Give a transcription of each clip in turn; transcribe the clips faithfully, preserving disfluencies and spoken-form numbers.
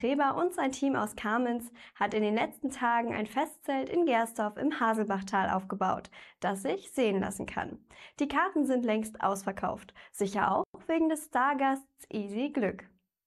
Reber und sein Team aus Kamenz hat in den letzten Tagen ein Festzelt in Gersdorf im Haselbachtal aufgebaut, das sich sehen lassen kann. Die Karten sind längst ausverkauft, sicher auch wegen des Stargasts Easy Glück.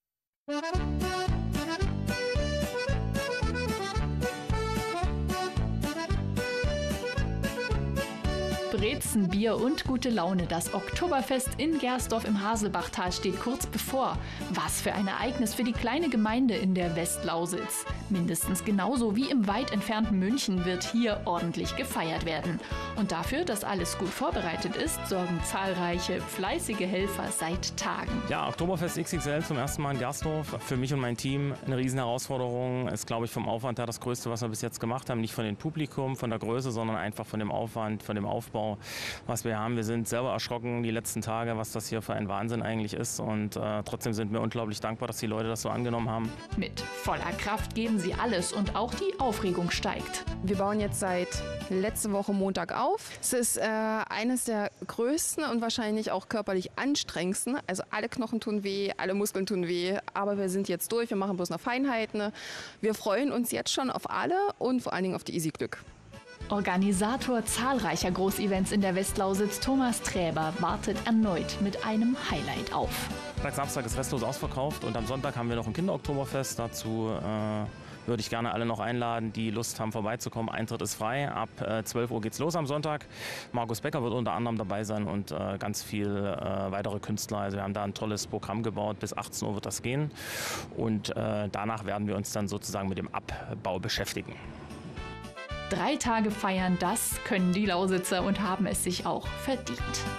Brezen, Bier und gute Laune. Das Oktoberfest in Gersdorf im Haselbachtal steht kurz bevor. Was für ein Ereignis für die kleine Gemeinde in der Westlausitz. Mindestens genauso wie im weit entfernten München wird hier ordentlich gefeiert werden. Und dafür, dass alles gut vorbereitet ist, sorgen zahlreiche fleißige Helfer seit Tagen. Ja, Oktoberfest X X L zum ersten Mal in Gersdorf. Für mich und mein Team eine riesen Herausforderung. Ist, glaube ich, vom Aufwand her das Größte, was wir bis jetzt gemacht haben. Nicht von dem Publikum, von der Größe, sondern einfach von dem Aufwand, von dem Aufbau, was wir haben. Wir sind selber erschrocken die letzten Tage, was das hier für ein Wahnsinn eigentlich ist. Und äh, trotzdem sind wir unglaublich dankbar, dass die Leute das so angenommen haben. Mit voller Kraft geben sie alles und auch die Aufregung steigt. Wir bauen jetzt seit letzte Woche Montag auf. Es ist äh, eines der größten und wahrscheinlich auch körperlich anstrengendsten. Also alle Knochen tun weh, alle Muskeln tun weh. Aber wir sind jetzt durch, wir machen bloß noch Feinheiten. Wir freuen uns jetzt schon auf alle und vor allen Dingen auf die Easy Glück. Organisator zahlreicher Großevents in der Westlausitz, Thomas Träber, wartet erneut mit einem Highlight auf. Freitag, Samstag ist restlos ausverkauft und am Sonntag haben wir noch ein Kinderoktoberfest. Dazu äh, würde ich gerne alle noch einladen, die Lust haben vorbeizukommen. Eintritt ist frei. Ab äh, zwölf Uhr geht's los am Sonntag. Markus Becker wird unter anderem dabei sein und äh, ganz viele äh, weitere Künstler. Also wir haben da ein tolles Programm gebaut. Bis achtzehn Uhr wird das gehen. Und äh, danach werden wir uns dann sozusagen mit dem Abbau beschäftigen. Drei Tage feiern, das können die Lausitzer und haben es sich auch verdient.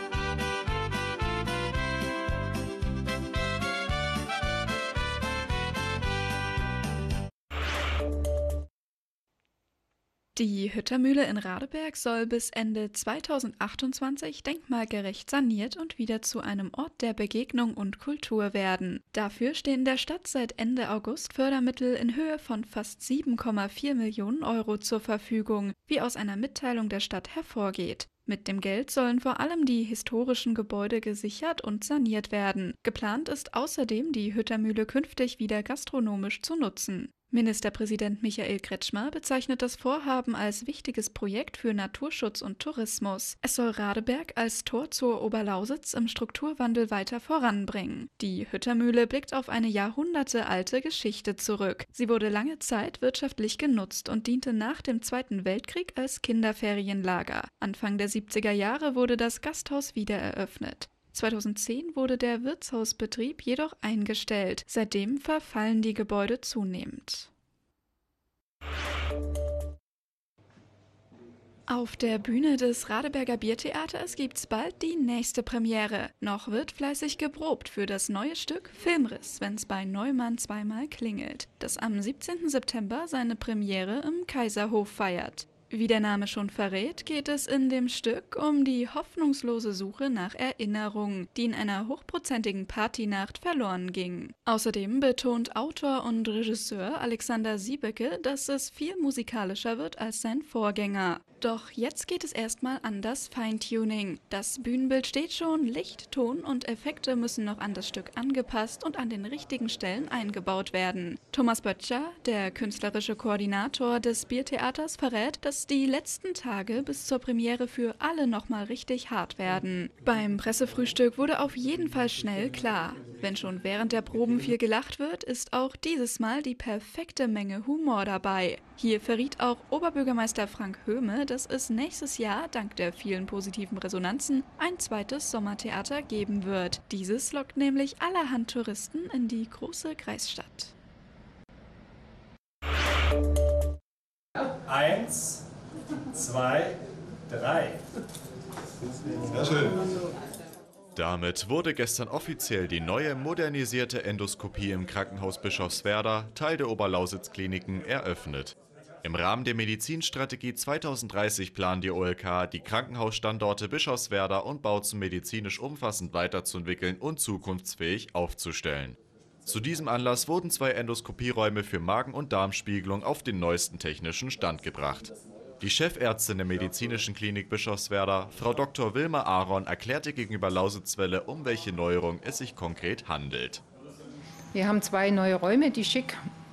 Die Hüttermühle in Radeberg soll bis Ende zweitausendachtundzwanzig denkmalgerecht saniert und wieder zu einem Ort der Begegnung und Kultur werden. Dafür stehen der Stadt seit Ende August Fördermittel in Höhe von fast sieben Komma vier Millionen Euro zur Verfügung, wie aus einer Mitteilung der Stadt hervorgeht. Mit dem Geld sollen vor allem die historischen Gebäude gesichert und saniert werden. Geplant ist außerdem, die Hüttermühle künftig wieder gastronomisch zu nutzen. Ministerpräsident Michael Kretschmer bezeichnet das Vorhaben als wichtiges Projekt für Naturschutz und Tourismus. Es soll Radeberg als Tor zur Oberlausitz im Strukturwandel weiter voranbringen. Die Hüttermühle blickt auf eine jahrhundertealte Geschichte zurück. Sie wurde lange Zeit wirtschaftlich genutzt und diente nach dem Zweiten Weltkrieg als Kinderferienlager. Anfang der siebziger Jahre wurde das Gasthaus wieder eröffnet. zweitausendzehn wurde der Wirtshausbetrieb jedoch eingestellt. Seitdem verfallen die Gebäude zunehmend. Auf der Bühne des Radeberger Biertheaters gibt's bald die nächste Premiere. Noch wird fleißig geprobt für das neue Stück Filmriss, wenn's bei Neumann zweimal klingelt, das am siebzehnten September seine Premiere im Kaiserhof feiert. Wie der Name schon verrät, geht es in dem Stück um die hoffnungslose Suche nach Erinnerungen, die in einer hochprozentigen Partynacht verloren gingen. Außerdem betont Autor und Regisseur Alexander Siebeke, dass es viel musikalischer wird als sein Vorgänger. Doch jetzt geht es erstmal an das Feintuning. Das Bühnenbild steht schon, Licht, Ton und Effekte müssen noch an das Stück angepasst und an den richtigen Stellen eingebaut werden. Thomas Böttcher, der künstlerische Koordinator des Biertheaters, verrät, dass die letzten Tage bis zur Premiere für alle nochmal richtig hart werden. Beim Pressefrühstück wurde auf jeden Fall schnell klar: Wenn schon während der Proben viel gelacht wird, ist auch dieses Mal die perfekte Menge Humor dabei. Hier verriet auch Oberbürgermeister Frank Höhme, dass es nächstes Jahr, dank der vielen positiven Resonanzen, ein zweites Sommertheater geben wird. Dieses lockt nämlich allerhand Touristen in die große Kreisstadt. Eins, zwei, drei. Sehr schön. Damit wurde gestern offiziell die neue modernisierte Endoskopie im Krankenhaus Bischofswerda, Teil der Oberlausitz-Kliniken, eröffnet. Im Rahmen der Medizinstrategie zweitausenddreißig planen die O L K, die Krankenhausstandorte Bischofswerda und Bautzen medizinisch umfassend weiterzuentwickeln und zukunftsfähig aufzustellen. Zu diesem Anlass wurden zwei Endoskopieräume für Magen- und Darmspiegelung auf den neuesten technischen Stand gebracht. Die Chefärztin der Medizinischen Klinik Bischofswerda, Frau Doktor Wilma Aaron, erklärte gegenüber Lausitzwelle, um welche Neuerung es sich konkret handelt. Wir haben zwei neue Räume, die schick